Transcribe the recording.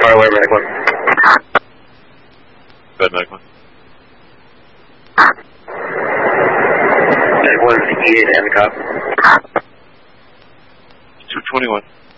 away, medic 1. Go ahead, medic 1. Medic 1 is E8 and the cop. 221.